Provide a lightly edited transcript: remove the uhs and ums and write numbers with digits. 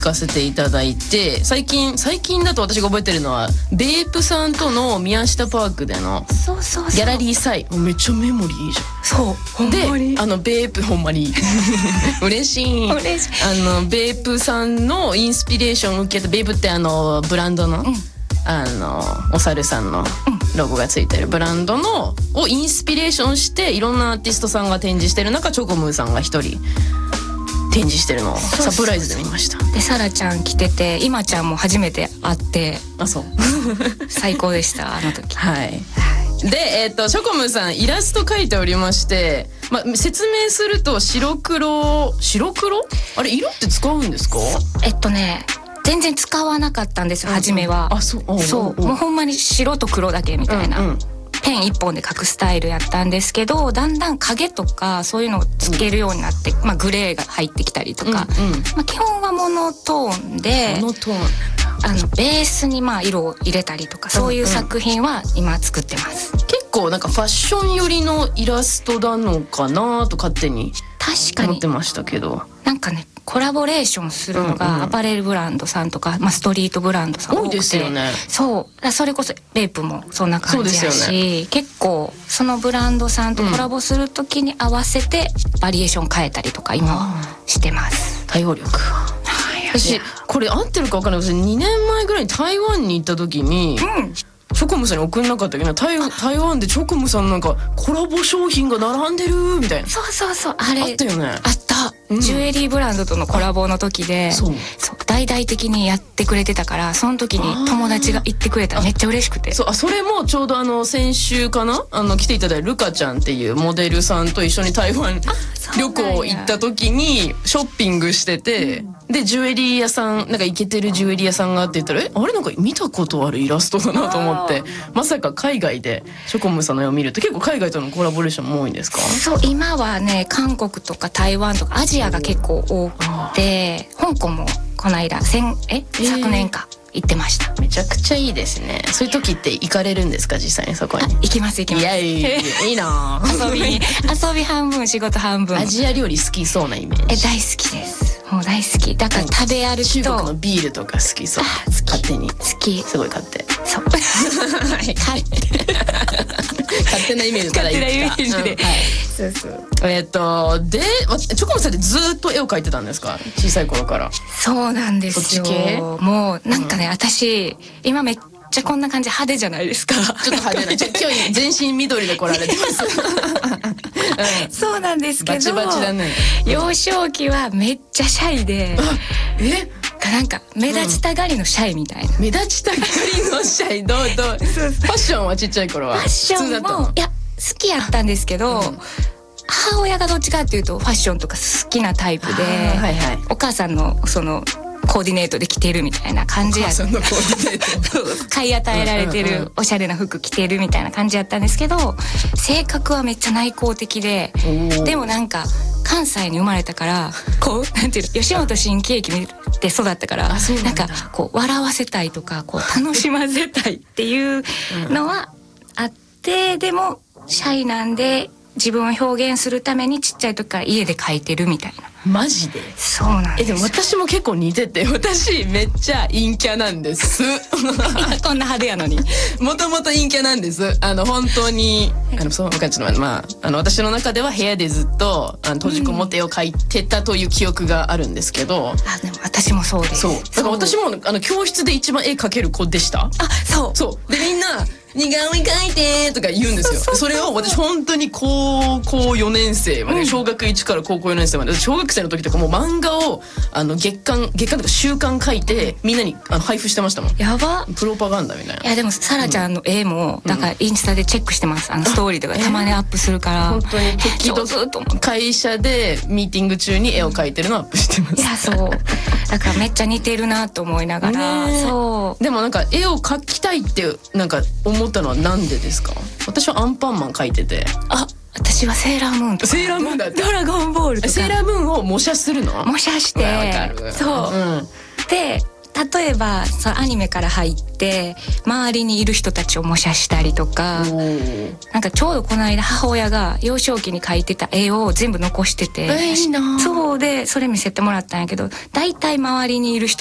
かせていただいて、最近だと私が覚えてるのはベープさんとの宮下パークでのギャラリー祭。めっちゃメモリーいいじゃん。 そうほんまにでベープほんまに嬉しい。ベープさんのインスピレーションを受けた、ベープってブランドの、お猿さんのロゴがついてるブランドのをインスピレーションして、いろんなアーティストさんが展示してる中、チョコムーさんが一人展示してるのをサプライズで見ました。 でサラちゃん来てて、今ちゃんも初めて会って、 そう最高でしたあの時。 はい。でチョコムーさんイラスト描いておりまして、説明すると白黒あれ色って使うんですか？ 全然使わなかったんですよ、初めは。そうもうほんまに白と黒だけみたいな、ペン一本で描くスタイルやったんですけど、だんだん影とかそういうのをつけるようになって、グレーが入ってきたりとか、基本はモノトーンで、ベースに色を入れたりとか、そういう作品は今作ってます。 結構なんかファッション寄りのイラストなのかなと勝手に思ってましたけど、 なんかねコラボレーションするのがアパレルブランドさんとか、ストリートブランドさん多くて、 多いですよね。 それこそベープもそんな感じやし、結構そのブランドさんとコラボする時に合わせてバリエーション変えたりとか今はしてます。 対応力。私これ合ってるか分からないけど、2年前ぐらいに台湾に行った時に、チョコムさんに送んなかったっけな、台湾でチョコムさんなんかコラボ商品が並んでるみたいな。 そうあれあったよね。 あった、ジュエリーブランドとのコラボの時で、大々的にやってくれてたから、その時に友達が言ってくれたらめっちゃ嬉しくて。それもちょうど先週かな、来ていただいたルカちゃんっていうモデルさんと一緒に台湾旅行行った時にショッピングしてて、でジュエリー屋さん、なんかイケてるジュエリー屋さんがあって言ったら、あれなんか見たことあるイラストだなと思って、まさか海外でチョコムさんの絵を見ると、結構海外とのコラボレーションも多いんですか？ 今はね、韓国とか台湾とかアジアが結構多くて、香港もこの間昨年か行ってました。 めちゃくちゃいいですね。そういう時って行かれるんんですか、実際にそこに？ 行きます。 いやいいな遊び半分仕事半分。 アジア料理好きそうなイメージ。 大好きです。もう大好きだから、食べ歩きと中国のビールとか好きそう。勝手に好き、 すごい勝手。 そう勝手なイメージからいいですか？ そうそう。 でチョコムさんってずっと絵を描いてたんですか、小さい頃から？ そうなんですよ。もうなんかね、私今めっちゃこんな感じ派手じゃないですか。ちょっと派手な今日全身緑で来られてますそうなんですけど、 バチバチだね。 幼少期はめっちゃシャイで、なんか目立ちたがりのシャイみたいな。 目立ちたがりのシャイ、どうファッションはちっちゃい頃はファッションも好きやったんですけど、母親がどっちかっていうとファッションとか好きなタイプで、お母さんのそのコーディネートで着てるみたいな感じやった。買い与えられてるおしゃれな服着てるみたいな感じやったんですけど、性格はめっちゃ内向的で、でもなんか関西に生まれたから、こうなんていうの、吉本新喜劇見て育ったから、なんかこう笑わせたいとか、こう楽しませたいっていうのはあって、でもシャイなんで自分を表現するためにちっちゃい時から家で描いてるみたいな。 マジで？ そうなんです。 でも私も結構似てて、私めっちゃ陰キャなんですこんな派手やのに。 もともと陰キャなんです。本当にそうちょっと待って、私の中では部屋でずっと閉じこもって絵を描いてたという記憶があるんですけど。 でも私もそうです。 そうだから私も教室で一番絵描ける子でした。そうで、みんな似顔絵描いてとか言うんですよ。それを私本当に高校4年生まで、小学1から高校4年生まで、小学生の時とかもう漫画を月刊とか週刊書いてみんなに配布してましたもん。 やば。 プロパガンダみたいな。 いやでもサラちゃんの絵もだからインスタでチェックしてます。ストーリーとかたまにアップするから、 本当に時々会社でミーティング中に絵を描いてるのをアップしてます。 いやそうだからめっちゃ似てるなと思いながら。 そうでもなんか絵を描きたいってなんか思ったのはなんでですか？私はアンパンマン描いてて。 私はセーラームーンとか。 セーラームーンだって。 ドラゴンボールとか。 セーラームーンを模写するの？ 模写して。 わかる。 そう。で例えばそのアニメから入って周りにいる人たちを模写したりとか、なんかちょうどこの間母親が幼少期に描いてた絵を全部残してて、 いいな。 そうでそれ見せてもらったんやけど、大体周りにいる人